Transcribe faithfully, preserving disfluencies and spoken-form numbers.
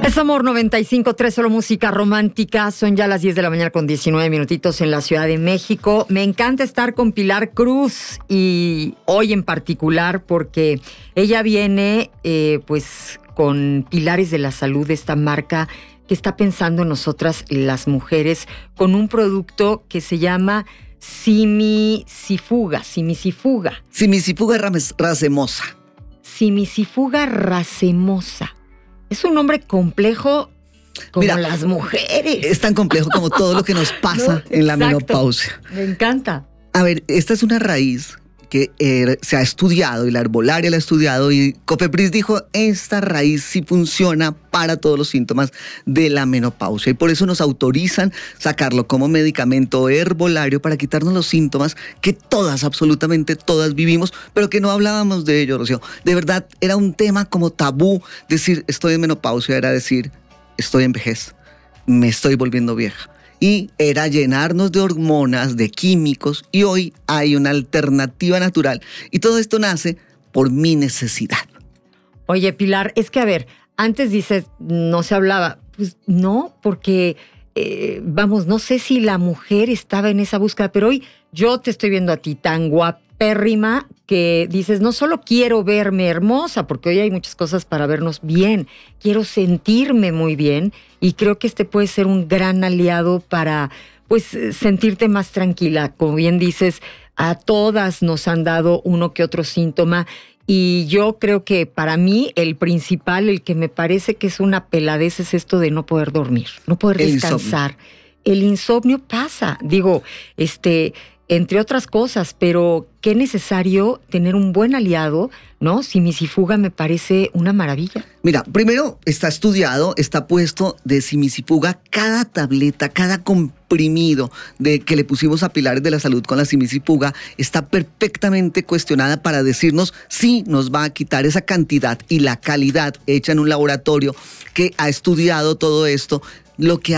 Es Amor noventa y cinco punto tres, solo música romántica. Son ya las diez de la mañana con diecinueve minutitos en la Ciudad de México. Me encanta estar con Pilar Cruz y hoy en particular porque ella viene eh, pues con Pilares de la Salud, esta marca que está pensando en nosotras las mujeres con un producto que se llama Simicifuga, Simicifuga. Simicifuga racemosa. Simicifuga racemosa. Es un nombre complejo como Mira, las mujeres. Es tan complejo como todo lo que nos pasa no, en la menopausia. Me encanta. A ver, esta es una raíz que eh, se ha estudiado y la herbolaria la ha estudiado y Cofepris dijo, esta raíz sí funciona para todos los síntomas de la menopausia y por eso nos autorizan sacarlo como medicamento herbolario para quitarnos los síntomas que todas, absolutamente todas vivimos, pero que no hablábamos de ello, Rocío. De verdad, era un tema como tabú. Decir estoy en menopausia era decir estoy en vejez, me estoy volviendo vieja. Y era llenarnos de hormonas, de químicos, y hoy hay una alternativa natural. Y todo esto nace por mi necesidad. Oye, Pilar, es que a ver, antes dices, no se hablaba. Pues no, porque, eh, vamos, no sé si la mujer estaba en esa búsqueda, pero hoy yo te estoy viendo a ti tan guapérrima que dices, no solo quiero verme hermosa, porque hoy hay muchas cosas para vernos bien, quiero sentirme muy bien y creo que este puede ser un gran aliado para, pues, sentirte más tranquila. Como bien dices, a todas nos han dado uno que otro síntoma y yo creo que para mí el principal, el que me parece que es una peladez es esto de no poder dormir, no poder descansar. El insomnio pasa, digo, este... entre otras cosas, pero qué necesario tener un buen aliado, ¿no? Simicifuga me parece una maravilla. Mira, primero está estudiado, está puesto de Simicifuga cada tableta, cada comprimido de que le pusimos a Pilares de la Salud con la Simicifuga está perfectamente cuestionada para decirnos si nos va a quitar esa cantidad y la calidad hecha en un laboratorio que ha estudiado todo esto, lo que